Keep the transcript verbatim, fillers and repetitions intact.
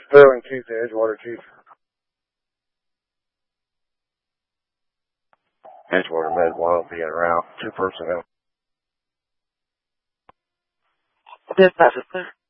Sterling Chief to Edgewater Chief. Edgewater Med one will be en route. Two personnel. Dispatch is clear.